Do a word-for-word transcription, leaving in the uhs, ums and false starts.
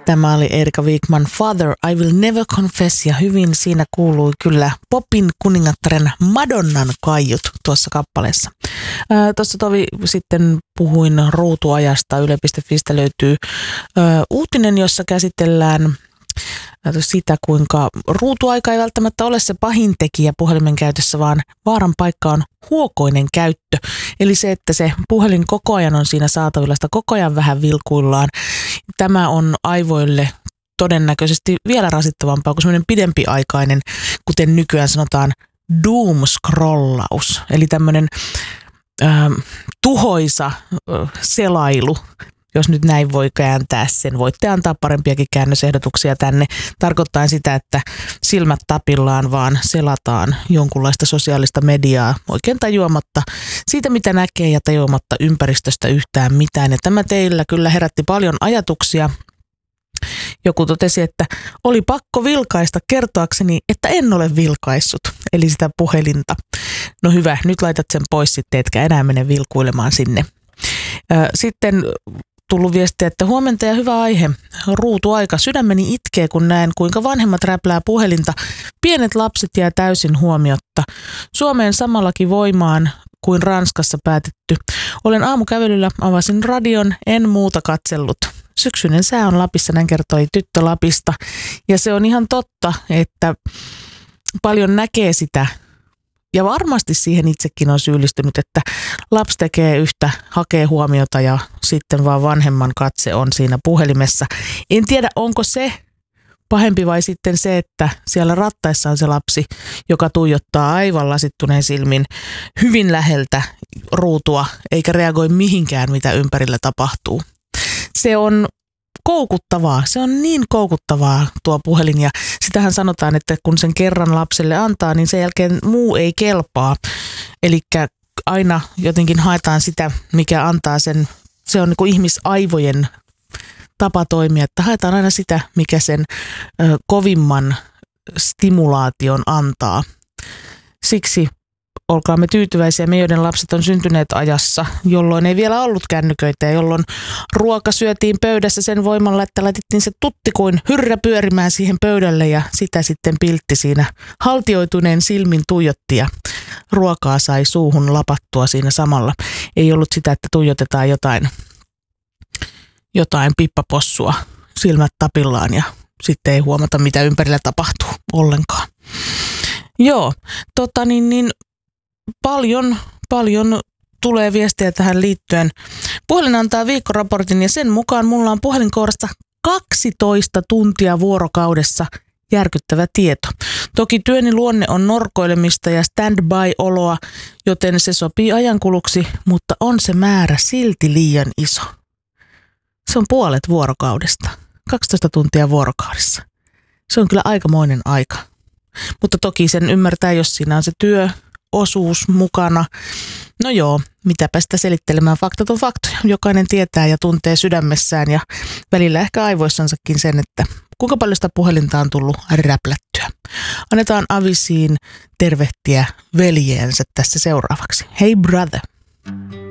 Tämä oli Erika Wigman, Father, I Will Never Confess, ja hyvin siinä kuului kyllä popin kuningattaren Madonnan kaiut tuossa kappaleessa. Ää, tuossa tovi sitten puhuin ruutuajasta. Yle piste fistä löytyy ää, uutinen, jossa käsitellään sitä, kuinka ruutuaika ei välttämättä ole se pahin tekijä puhelimen käytössä, vaan vaaran paikka on huokoinen käyttö. Eli se, että se puhelin koko ajan on siinä saatavilla, sitä koko ajan vähän vilkuillaan. Tämä on aivoille todennäköisesti vielä rasittavampaa kuin semmoinen pidempiaikainen, kuten nykyään sanotaan, doom-scrollaus. Eli tämmöinen äh, tuhoisa äh, selailu. Jos nyt näin voi kääntää sen, voitte antaa parempiakin käännösehdotuksia tänne. Tarkoittaa sitä, että silmät tapillaan vaan selataan jonkunlaista sosiaalista mediaa oikein tajuamatta siitä, mitä näkee, ja tajuamatta ympäristöstä yhtään mitään. Ja tämä teillä kyllä herätti paljon ajatuksia. Joku totesi, että oli pakko vilkaista kertoakseni, että en ole vilkaissut, eli sitä puhelinta. No hyvä, nyt laitat sen pois sitten, etkä enää mene vilkuilemaan sinne. Sitten tullut viestiä, että huomenta ja hyvä aihe. Ruutuaika. Sydämeni itkee, kun näen, kuinka vanhemmat räplää puhelinta. Pienet lapset jää täysin huomiotta. Suomeen samallakin voimaan kuin Ranskassa päätetty. Olen aamukävelyllä, avasin radion, en muuta katsellut. Syksyinen sää on Lapissa, näin kertoi tyttö Lapista. Ja se on ihan totta, että paljon näkee sitä. Ja varmasti siihen itsekin on syyllistynyt, että lapsi tekee yhtä, hakee huomiota ja sitten vaan vanhemman katse on siinä puhelimessa. En tiedä, onko se pahempi vai sitten se, että siellä rattaissa on se lapsi, joka tuijottaa aivan lasittuneen silmin hyvin läheltä ruutua, eikä reagoi mihinkään, mitä ympärillä tapahtuu. Se on koukuttavaa. Se on niin koukuttavaa tuo puhelin, ja sitähän sanotaan, että kun sen kerran lapselle antaa, niin sen jälkeen muu ei kelpaa. Eli aina jotenkin haetaan sitä, mikä antaa sen, se on niin kuin ihmisaivojen tapa toimia, että haetaan aina sitä, mikä sen ö, kovimman stimulaation antaa. Siksi olkaamme tyytyväisiä, me joiden lapset on syntyneet ajassa, jolloin ei vielä ollut kännyköitä ja jolloin ruoka syötiin pöydässä sen voimalla, että laitettiin se tutti kuin hyrrä pyörimään siihen pöydälle, ja sitä sitten piltti siinä haltioituneen silmin tuijotti ja ruokaa sai suuhun lapattua siinä samalla. Ei ollut sitä, että tuijotetaan jotain, jotain pippapossua silmät tapillaan ja sitten ei huomata, mitä ympärillä tapahtuu ollenkaan. Joo, tota niin, niin Paljon, paljon tulee viestejä tähän liittyen. Puhelin antaa viikkoraportin ja sen mukaan mulla on puhelinkourassa kaksitoista tuntia vuorokaudessa. Järkyttävä tieto. Toki työni luonne on norkoilemista ja stand-by-oloa, joten se sopii ajankuluksi, mutta on se määrä silti liian iso. Se on puolet vuorokaudesta. kaksitoista tuntia vuorokaudessa. Se on kyllä aikamoinen aika. Mutta toki sen ymmärtää, jos siinä on se työ, osuus mukana. No joo, mitäpä sitä selittelemään, faktat on faktoja. Jokainen tietää ja tuntee sydämessään ja välillä ehkä aivoissansakin sen, että kuinka paljon sitä puhelinta on tullut räplättyä. Annetaan Avisiin tervehtiä veljeensä tässä seuraavaksi. Hey brother!